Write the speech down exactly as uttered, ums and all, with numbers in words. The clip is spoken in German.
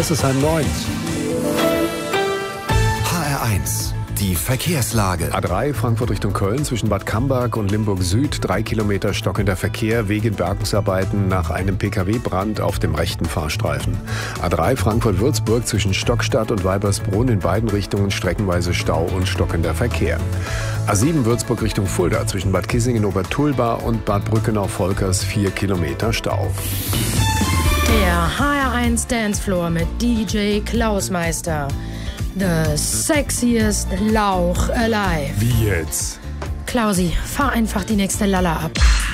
Es ist halb neun. H R eins. Die Verkehrslage. A drei Frankfurt Richtung Köln zwischen Bad Camberg und Limburg Süd. Drei Kilometer stockender Verkehr wegen Bergungsarbeiten nach einem P K W-Brand auf dem rechten Fahrstreifen. A drei Frankfurt-Würzburg zwischen Stockstadt und Weibersbrunn in beiden Richtungen streckenweise Stau und stockender Verkehr. A sieben Würzburg Richtung Fulda zwischen Bad Kissingen-Obertulba und Bad Brückenau-Volkers vier Kilometer Stau. Der H R eins Dancefloor mit D J Klausmeister. The sexiest Lauch alive. Wie jetzt? Klausi, fahr einfach die nächste Lalla ab.